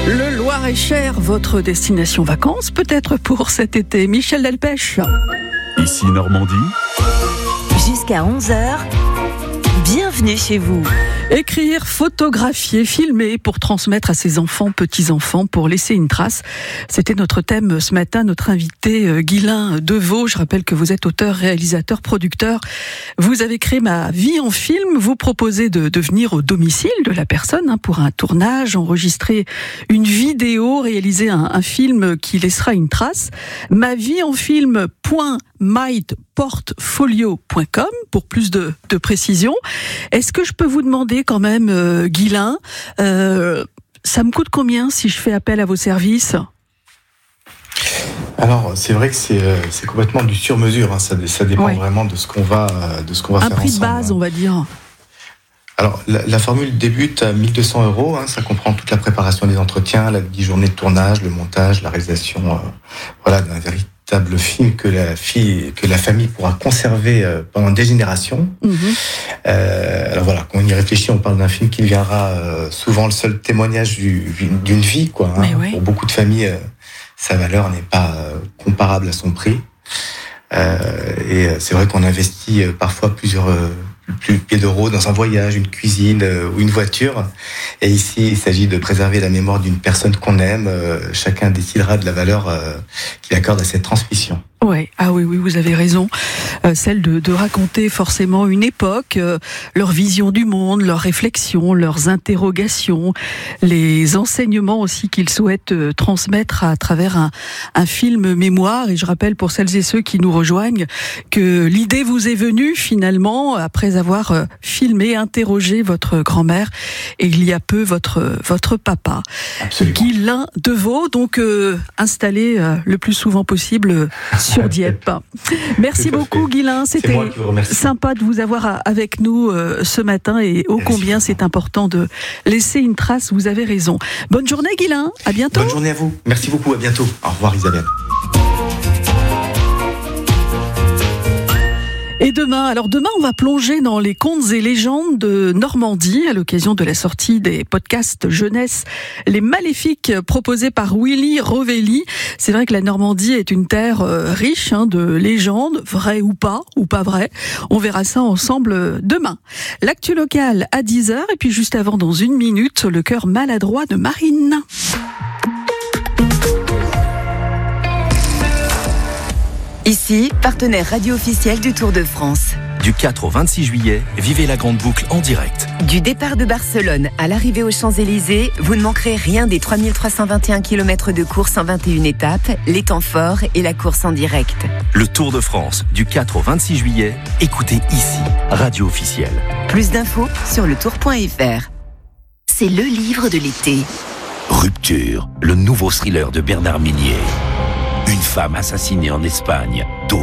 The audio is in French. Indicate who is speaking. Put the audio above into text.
Speaker 1: Le Loir-et-Cher, votre destination vacances, peut-être pour cet été. Michel Delpech.
Speaker 2: Ici Normandie.
Speaker 3: Jusqu'à 11h, bienvenue chez vous.
Speaker 1: Écrire, photographier, filmer pour transmettre à ses enfants, petits-enfants, pour laisser une trace. C'était notre thème ce matin, notre invité Guylain Deveau. Je rappelle que vous êtes auteur, réalisateur, producteur. Vous avez créé Ma vie en film. Vous proposez de venir au domicile de la personne pour un tournage, enregistrer une vidéo, réaliser un film qui laissera une trace. Ma vie en film.myportfolio.com pour plus de précision. Est-ce que je peux vous demander quand même, Guylain, ça me coûte combien si je fais appel à vos services ?
Speaker 4: Alors, c'est vrai que c'est complètement du sur-mesure. Ça dépend vraiment de ce qu'on va faire ensemble.
Speaker 1: Un prix de base, on va dire.
Speaker 4: Alors, la formule débute à 1 200 €. Ça comprend toute la préparation des entretiens, la 10 journées de tournage, le montage, la réalisation d'un véritable film que la famille pourra conserver pendant des générations. Alors voilà, quand on y réfléchit, on parle d'un film qui deviendra souvent le seul témoignage d'une vie, quoi. Pour beaucoup de familles, sa valeur n'est pas comparable à son prix. Et c'est vrai qu'on investit parfois plusieurs milliers d'euros dans un voyage, une cuisine ou une voiture. Et ici, il s'agit de préserver la mémoire d'une personne qu'on aime. Chacun décidera de la valeur qu'il accorde à cette transmission.
Speaker 1: Oui, vous avez raison. Celle de raconter forcément une époque, leur vision du monde, leurs réflexions, leurs interrogations, les enseignements aussi qu'ils souhaitent transmettre à travers un film mémoire. Et je rappelle pour celles et ceux qui nous rejoignent que l'idée vous est venue finalement après avoir filmé, interrogé votre grand-mère et il y a peu votre papa.
Speaker 4: Absolument.
Speaker 1: Guylain Deveau, donc installé le plus souvent possible sur Dieppe. Merci beaucoup Guylain, c'était sympa de vous avoir avec nous ce matin et ô combien c'est important de laisser une trace, vous avez raison. Bonne journée Guylain, à bientôt.
Speaker 4: Bonne journée à vous, merci beaucoup, à bientôt. Au revoir Isabelle.
Speaker 1: Et demain, on va plonger dans les contes et légendes de Normandie à l'occasion de la sortie des podcasts jeunesse Les Maléfiques proposés par Willy Rovelli. C'est vrai que la Normandie est une terre riche de légendes, vraies ou pas vraies. On verra ça ensemble demain. L'actu locale à 10h et puis juste avant, dans 1 minute, le cœur maladroit de Marine.
Speaker 3: Ici, partenaire radio officiel du Tour de France.
Speaker 5: Du 4 au 26 juillet, vivez la grande boucle en direct.
Speaker 3: Du départ de Barcelone à l'arrivée aux Champs-Élysées, vous ne manquerez rien des 3321 km de course en 21 étapes, les temps forts et la course en direct.
Speaker 5: Le Tour de France, du 4 au 26 juillet, écoutez ici, radio officielle.
Speaker 3: Plus d'infos sur letour.fr. C'est le livre de l'été.
Speaker 6: Rupture, le nouveau thriller de Bernard Minier. Une femme assassinée en Espagne,